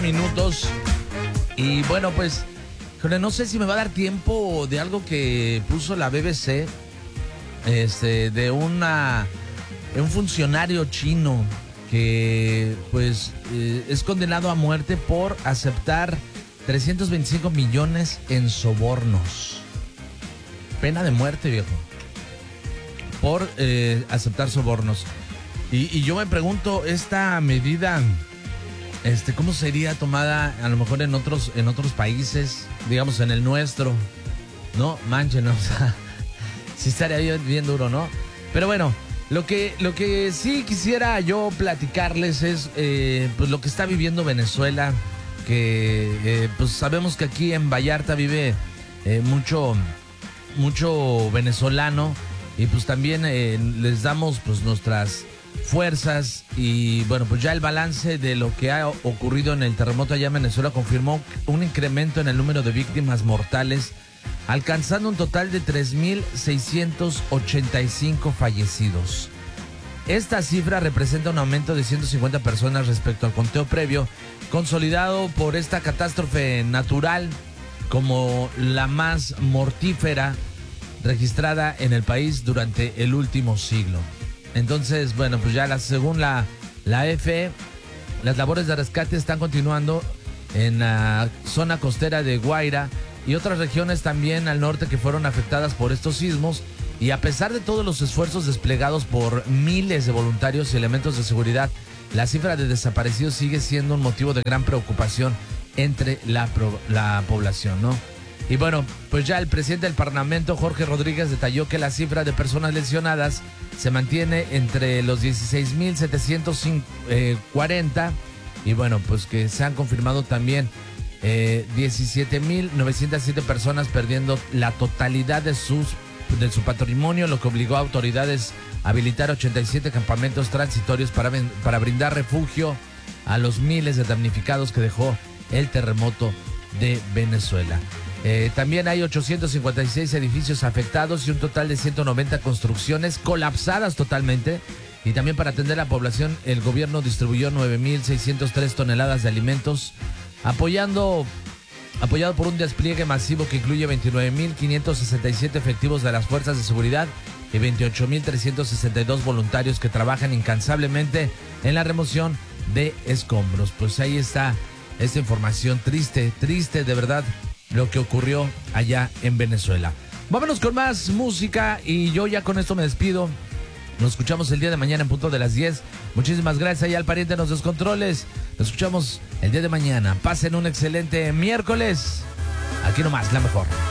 minutos. Y bueno, pues, no sé si me va a dar tiempo de algo que puso la BBC, de un funcionario chino que, pues, es condenado a muerte por aceptar 325 millones en sobornos. Pena de muerte, viejo, por aceptar sobornos. Y yo me pregunto, esta medida, ¿cómo sería tomada a lo mejor en otros países, digamos en el nuestro? No, manchen, o sea, sí estaría bien duro, ¿no? Pero bueno, lo que sí quisiera yo platicarles es pues lo que está viviendo Venezuela, que pues sabemos que aquí en Vallarta vive mucho venezolano, y pues también les damos pues nuestras fuerzas. Y bueno, pues ya el balance de lo que ha ocurrido en el terremoto allá en Venezuela confirmó un incremento en el número de víctimas mortales, alcanzando un total de 3,685 fallecidos. Esta cifra representa un aumento de 150 personas respecto al conteo previo, consolidado por esta catástrofe natural como la más mortífera registrada en el país durante el último siglo. Entonces, bueno, pues ya según la EFE, las labores de rescate están continuando en la zona costera de Guaira y otras regiones también al norte que fueron afectadas por estos sismos. Y a pesar de todos los esfuerzos desplegados por miles de voluntarios y elementos de seguridad, la cifra de desaparecidos sigue siendo un motivo de gran preocupación entre la población, ¿no? Y bueno, pues ya el presidente del Parlamento, Jorge Rodríguez, detalló que la cifra de personas lesionadas se mantiene entre los 16,740, y bueno, pues que se han confirmado también 17,907 personas perdiendo la totalidad de su patrimonio, lo que obligó a autoridades a habilitar 87 campamentos transitorios para brindar refugio a los miles de damnificados que dejó el terremoto de Venezuela. También hay 856 edificios afectados y un total de 190 construcciones colapsadas totalmente. Y también para atender a la población, el gobierno distribuyó 9,603 toneladas de alimentos, apoyado por un despliegue masivo que incluye 29,567 efectivos de las fuerzas de seguridad y 28,362 voluntarios que trabajan incansablemente en la remoción de escombros. Pues ahí está esta información triste de verdad, lo que ocurrió allá en Venezuela. Vámonos con más música y yo ya con esto me despido. Nos escuchamos el día de mañana en punto de las 10. Muchísimas gracias allá al pariente en los descontroles. Nos escuchamos el día de mañana. Pasen un excelente miércoles. Aquí nomás, la mejor.